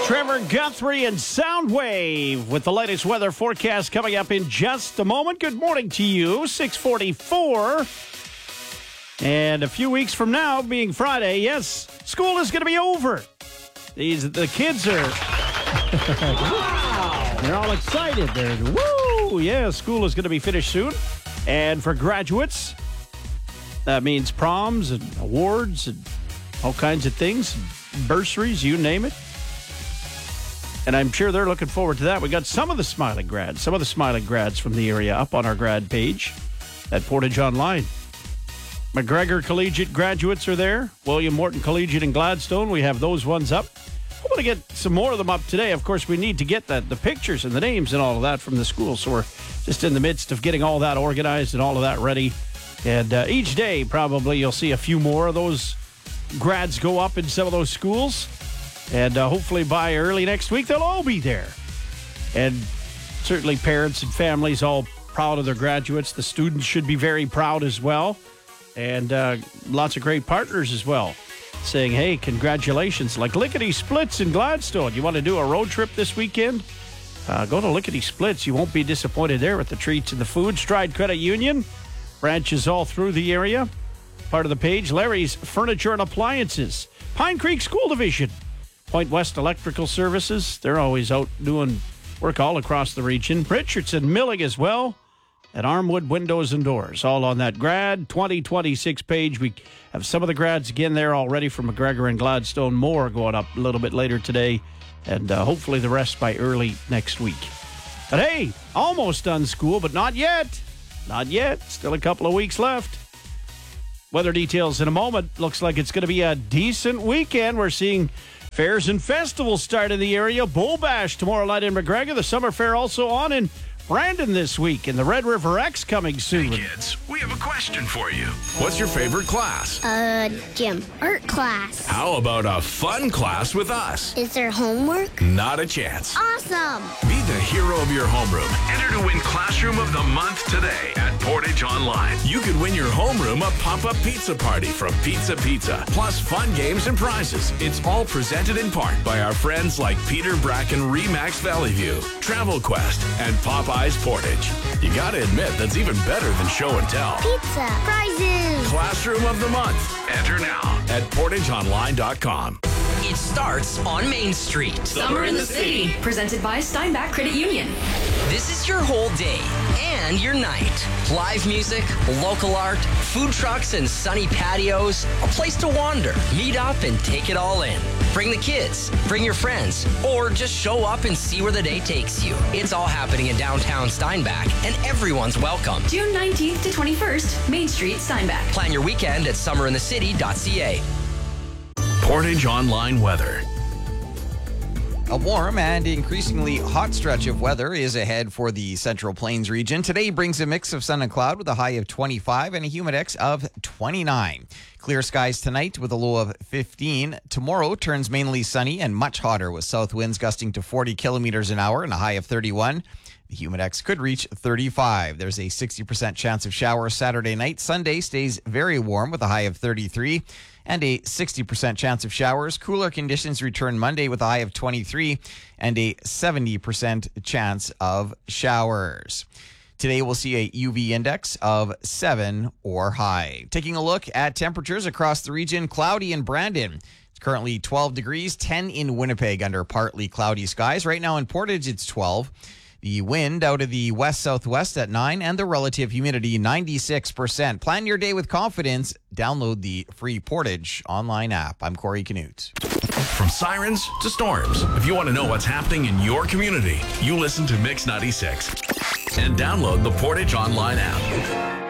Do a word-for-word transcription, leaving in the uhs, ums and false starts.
Trevor Guthrie and Soundwave with the latest weather forecast coming up in just a moment. Good morning to you, six forty-four. And a few weeks from now, being Friday, yes, school is going to be over. These the kids are wow. They're all excited. They're woo! Yeah, school is going to be finished soon. And for graduates, that means proms and awards and all kinds of things, bursaries, you name it. And I'm sure they're looking forward to that. We got some of the Smiling grads, some of the Smiling grads from the area up on our grad page at Portage Online. McGregor Collegiate graduates are there. William Morton Collegiate in Gladstone. We have those ones up. I want to get some more of them up today. Of course, we need to get that, the pictures and the names and all of that from the school. So we're just in the midst of getting all that organized and all of that ready. And uh, each day, probably, you'll see a few more of those grads go up in some of those schools. And uh, hopefully by early next week, they'll all be there. And certainly parents and families all proud of their graduates. The students should be very proud as well. And uh, lots of great partners as well, saying, hey, congratulations. Like Lickety Splits in Gladstone. You want to do a road trip this weekend? Uh, go to Lickety Splits. You won't be disappointed there with the treats and the food. Stride Credit Union, branches all through the area. Part of the page, Larry's Furniture and Appliances. Pine Creek School Division. Point West Electrical Services. They're always out doing work all across the region. Richardson Milling as well. At Armwood Windows and Doors, all on that grad twenty twenty-six page. We have some of the grads again there already from McGregor and Gladstone. More going up a little bit later today, and uh, hopefully the rest by early next week. But hey, almost done school, but not yet. Not yet. Still a couple of weeks left. Weather details in a moment. Looks like it's going to be a decent weekend. We're seeing fairs and festivals start in the area. Bull Bash tomorrow night in McGregor. The Summer Fair also on in Brandon this week, and the Red River X coming soon. Hey kids, we have a question for you. What's your favorite class? Uh, gym. Art class. How about a fun class with us? Is there homework? Not a chance. Awesome. Be the hero of your homeroom. Enter to win Classroom of the Month today at Portage Online. You could win your homeroom a pop-up pizza party from Pizza Pizza, plus fun games and prizes. It's all presented in part by our friends like Peter Bracken, Remax Valley View, Travel Quest, and Popeye Portage. You gotta admit, that's even better than show and tell. Pizza. Prizes. Classroom of the Month. Enter now at portage online dot com. It starts on Main Street. Summer in the City, presented by Steinbach Credit Union. This is your whole day and your night. Live music, local art, food trucks and sunny patios, a place to wander, meet up and take it all in. Bring the kids, bring your friends, or just show up and see where the day takes you. It's all happening in downtown Steinbach, and everyone's welcome. June nineteenth to twenty-first, Main Street, Steinbach. Plan your weekend at summer in the city dot c a. Portage Online weather. A warm and increasingly hot stretch of weather is ahead for the Central Plains region. Today brings a mix of sun and cloud with a high of twenty-five and a humidex of twenty-nine. Clear skies tonight with a low of fifteen. Tomorrow turns mainly sunny and much hotter with south winds gusting to forty kilometers an hour and a high of thirty-one. The humidex could reach thirty-five. There's a sixty percent chance of showers Saturday night. Sunday stays very warm with a high of thirty-three and a sixty percent chance of showers. Cooler conditions return Monday with a high of twenty-three and a seventy percent chance of showers. Today we'll see a U V index of seven or high. Taking a look at temperatures across the region, cloudy in Brandon. It's currently twelve degrees, ten in Winnipeg under partly cloudy skies. Right now in Portage, it's twelve. The wind out of the west-southwest at nine, and the relative humidity ninety-six percent. Plan your day with confidence. Download the free Portage online app. I'm Corey Canute. From sirens to storms, if you want to know what's happening in your community, you listen to Mix ninety-six and download the Portage Online app.